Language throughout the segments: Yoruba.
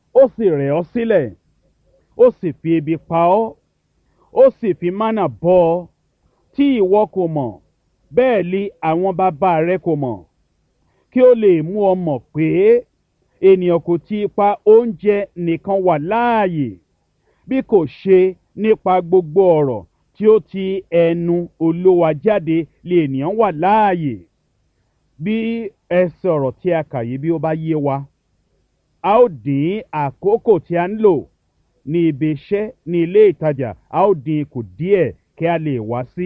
ó sì rẹ̀ ọ́ sílẹ̀, ó sì fi ebi pa ọ́, ó sì fi mánà bọ́ ọ tí ìwọ kò mọ̀, bẹ́ẹ̀ li àwọn bàbá rẹ kò mọ̀, kí ó lè mú ọ mọ̀ pé ènìyàn kò ti ipa oúnjẹ nìkan wà láàyè, bí kò ṣe nípa gbogbo ọ̀rọ̀ tí ó ti ẹnu Olúwa jáde lè ènìyàn wà láàyè. Bí ẹsẹ̀ ọ̀rọ̀ tí a kà yìí bí ó bá yé wa, a ó dín àkókò tí a ń lò ní ibi iṣẹ́ ní ilé ìtajà, a ó dín kù díẹ̀ kí a lè wá sí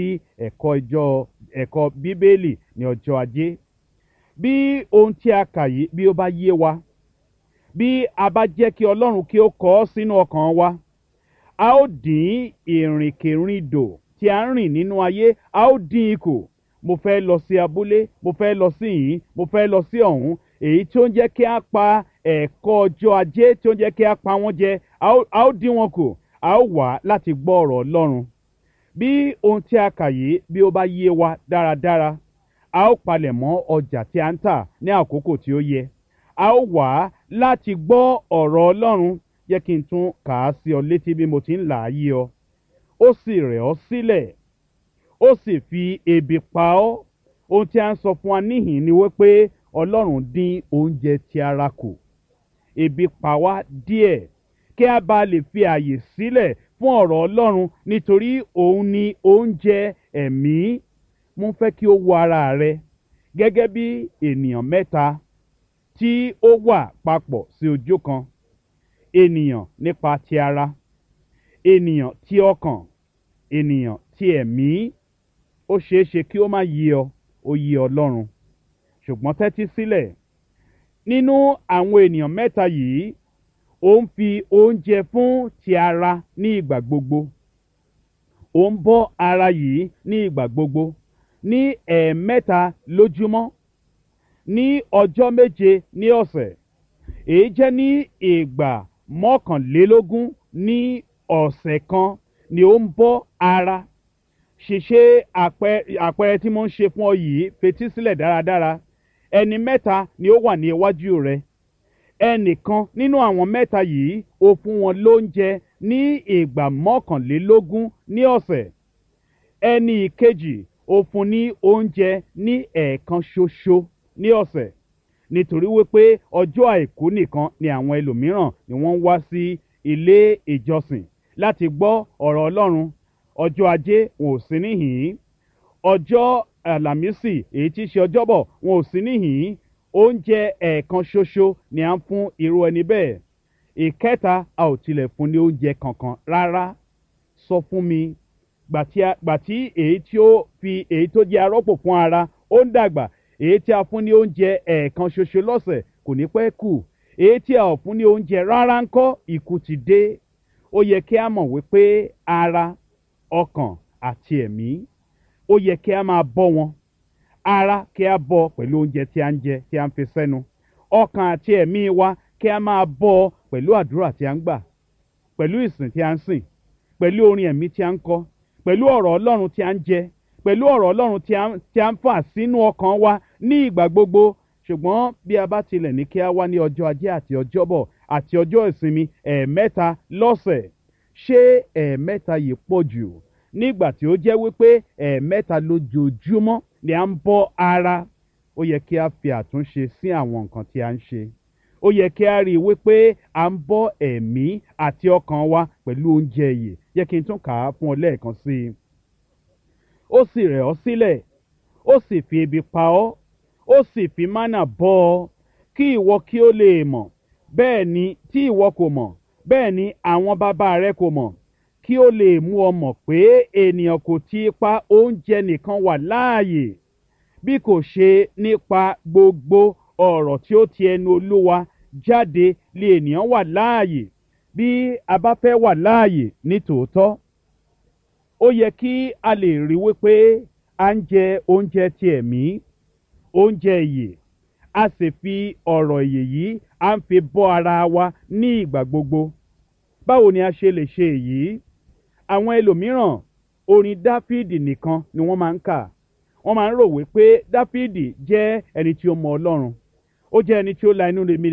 ẹ̀kọ́ Bíbélì ní ọjọ́ ajé. Bí ohun tí a kà yìí bí ó bá yé wa, bí a bá jẹ́ kí Ọlọ́run kí ó kọ ọ́ sínú ọkàn wa, a ó dín ìrìnkèrindò tí a ń rìn nínú ayé, a ó dín ikù. Mo fẹ́ lọ sí abúlé, mo fẹ́ lọ sí yìí, mo fẹ́ lọ sí ọ̀hún, èyí tí ó ń jẹ́ kí a pa ẹ̀kọ́ ọjọ́ ajé, tí ó ń jẹ́ kí a pa wọ́n jẹ, a ó dín wọn kù, a ó wá láti gbọ́ ọ̀rọ̀ Ọlọ́run. Bí ohun tí a kà yìí bí ó bá yé wa dáradára, a ó palẹ̀ mọ́ ọjà tí a ń tà ní àkókò tí ó yẹ, a ó wá láti gbọ́ ọ̀rọ̀ Ọlọ́run. Jẹ́ kí n tún kà á sí ọ létí bí mo ti ń là á yé ọ. Ó sì rẹ̀ ọ́ sílẹ̀, ó sì fi ebi pa ọ́. Ohun tí a ń sọ fún wa níhìn ni wípé Ọlọ́run dín oúnjẹ ti ara kù. Ebi pa wá díẹ̀ kí a bá lè fi àyè sílẹ̀ fún ọ̀rọ̀ Ọlọ́run, nítorí òun ni oúnjẹ ẹ̀mí. Mo fẹ́ kí o wo ara rẹ gẹ́gẹ́ bí ènìyàn mẹ́ta tí ó wà papọ̀ sí ojú kan. Ènìyàn nípa ti ara, ènìyàn ti ọkàn, ènìyàn ti ẹ̀mí. Ó ṣeéṣe kí ó má yé ọ, ó yé Ọlọ́run. Ṣùgbọ́n tẹ́tí sílẹ̀, nínú àwọn ènìyàn mẹ́ta yìí, ó ń fi oúnjẹ fún ti ara ní ìgbà gbogbo. Ó ń bọ́ ara yìí ní ìgbà gbogbo, ní ẹ̀ẹ̀mẹ́ta lójúmọ́, ní ọjọ́ méje ní ọ̀sẹ̀. Èyí jẹ́ ní ìgbà mọ́kànlélógún ní ọ̀sẹ̀ kan ni ó ń bọ́ ara. Ṣèṣe àpẹẹrẹ tí mo ń ṣe fún ọ yìí, fetí sílẹ̀ dáradára. Ẹni mẹ́ta ni ó wà ní iwájú rẹ. Ẹnìkan nínú àwọn mẹ́ta yìí ó fún wọn lóúnjẹ ní ìgbà mọ́kànlélógún ní ọ̀sẹ̀. Ẹni ìkejì ó fún ní oúnjẹ ní ẹ̀ẹ̀kan ṣoṣo ní ọ̀sẹ̀, nítorí wípé ọjọ́ àìkú nìkan ni àwọn ẹlòmíràn ni wọ́n ń wá sí ilé ìjọsìn láti gbọ́ ọ̀rọ̀ Ọlọ́run. Ọjọ́ ajé wọn ò sí níhìn-ín, ọjọ́ àlàmísì èyí tí í ṣe ọjọ́bọ̀ wọn ò sí níhìn-ín. Oúnjẹ ẹ̀ẹ̀kan ṣoṣo ni à ń fún irú ẹni bẹ́ẹ̀. Ìkẹta, a ò tilẹ̀ fún ní oúnjẹ kankan rárá. Sọ fún mi, gbà tí èyí tí ó fi èyí tó jẹ́ arọ́pò fún ara ó ń dàgbà, èyí tí a fún ní oúnjẹ ẹ̀ẹ̀kan ṣoṣo lọ́sẹ̀ kò ní pẹ́ kù. Èyí tí a ò fún ní oúnjẹ rárá ńkọ́, ikú ti dé. Ó yẹ kí a mọ̀ wípé ara, ọkàn àti ẹ̀mí, ó yẹ kí a máa bọ́ wọn. Ara kí a bọ́ pẹ̀lú oúnjẹ tí a ń jẹ, tí a ń fi sẹ́nu. Ọkàn àti ẹ̀mí wa kí a máa bọ́ pẹ̀lú àdúrà tí a ń gbà, pẹ̀lú ìsìn tí a ń sìn, pẹ̀lú orin ẹ̀mí tí a ń kọ, pẹ̀lú ọ̀rọ̀ Ọlọ́run tí a ń jẹ, pẹ̀lú ọ̀rọ̀ Ọlọ́run tí a ń fà sínú ọkàn wa ní ìgbà gbogbo. Ṣùgbọ́n bí a bá tilẹ̀ ní kí a wá ní ọjọ́ ajé àti ọjọ́bọ̀ àti ọjọ́ ìsinmi ẹ̀ẹ̀mẹ́ta lọ́sẹ̀, ṣé ẹ̀ẹ̀mẹ́ta yìí pọ̀ jù? Nígbà tí ó jẹ́ wípé ẹ̀ẹ̀mẹ́ta lójoojúmọ́ ni à ń bọ́ ara. Ó yẹ kí a fi àtúnṣe sí àwọn nǹkan tí a ń ṣe. Ó yẹ kí a rí i wípé à ń bọ́ ẹ̀mí àti ọkàn wa pẹ̀lú oúnjẹ ìyè. Jẹ́ kí n tún kà á fún ọ lẹ́ẹ̀kan sí i. Ó sì rẹ̀ ọ́ sílẹ̀, ó sì fi ebi pa ọ́, ó sì fi mánà bọ́ ọ, kí ìwọ kí ó lè mọ̀, bẹ́ẹ̀ ni tí ìwọ kò mọ̀, bẹ́ẹ̀ ni àwọn bàbá rẹ kò mọ̀, kí ó lè mú ọ mọ̀ pé ènìyàn kò ti ipa oúnjẹ nìkan wà láàyè, bí kò ṣe nípa gbogbo ọ̀rọ̀ tí ó ti ẹnu Olúwa jáde lè ènìyàn wà láàyè. Bí a bá fẹ́ wà láàyè ní tòótọ́, ó yẹ kí a lè rí wípé à ń jẹ oúnjẹ ti ẹ̀mí, oúnjẹ ìyè, a sì fi ọ̀rọ̀ ìyè yìí à ń fi bọ́ ara wa ní ìgbà gbogbo. Báwo ni a ṣe lè ṣe èyí? Àwọn ẹlòmíràn orin Dáfídì nìkan ni wọ́n máa ń kà. Wọ́n máa ń rò wípé Dáfídì jẹ́ ẹni tí ó mọ Ọlọ́run, ó jẹ́ ẹni tí ó la inú rẹ̀